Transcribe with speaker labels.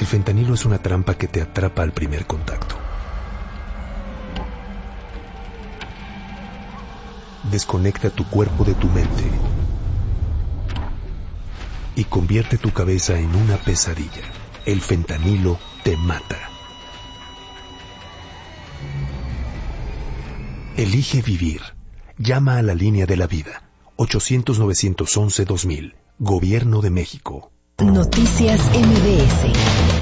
Speaker 1: El fentanilo es una trampa que te atrapa al primer contacto. Desconecta tu cuerpo de tu mente y convierte tu cabeza en una pesadilla. El fentanilo te mata. Elige vivir. Llama a la línea de la vida. 800-911-2000. Gobierno de México.
Speaker 2: Noticias MBS.